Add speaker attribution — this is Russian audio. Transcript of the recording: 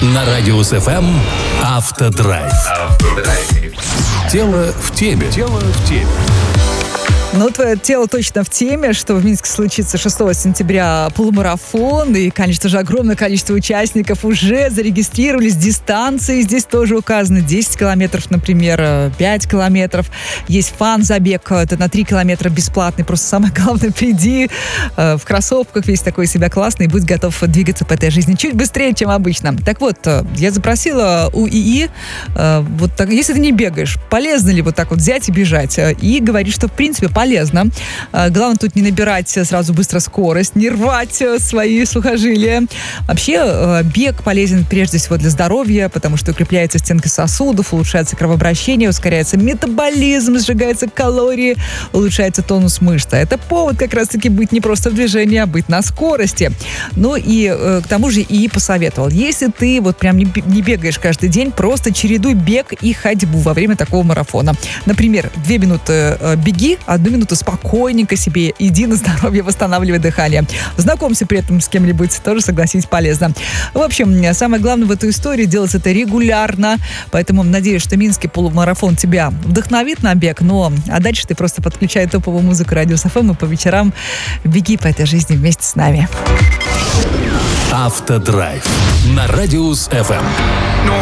Speaker 1: На Радиус ФМ «Автодрайв». Тело в теме.
Speaker 2: Ну, твое тело точно в теме, что в Минске случится 6 сентября полумарафон, и, конечно же, огромное количество участников уже зарегистрировались. Дистанции здесь тоже указаны. 10 километров, например, 5 километров. Есть фан-забег, это на 3 километра бесплатный. Просто самое главное, приди в кроссовках, весь такой себя классный, и будь готов двигаться по этой жизни чуть быстрее, чем обычно. Так вот, я запросила у ИИ, вот так, если ты не бегаешь, полезно ли вот так вот взять и бежать? И говорит, что, в принципе, полезно. Главное тут не набирать сразу быстро скорость, не рвать свои сухожилия. Вообще, бег полезен прежде всего для здоровья, потому что укрепляется стенка сосудов, улучшается кровообращение, ускоряется метаболизм, сжигаются калории, улучшается тонус мышц. Это повод как раз-таки быть не просто в движении, а быть на скорости. Ну и к тому же и посоветовал. Если ты вот прям не бегаешь каждый день, просто чередуй бег и ходьбу во время такого марафона. Например, 2 минуты беги, 1 минуту спокойненько себе иди на здоровье, восстанавливай дыхание. Знакомься при этом с кем-нибудь, тоже, согласись, полезно. В общем, самое главное в этой истории делать это регулярно, поэтому надеюсь, что Минский полумарафон тебя вдохновит на бег, а дальше ты просто подключай топовую музыку Радиус ФМ и по вечерам беги по этой жизни вместе с нами.
Speaker 1: Автодрайв на Радиус ФМ.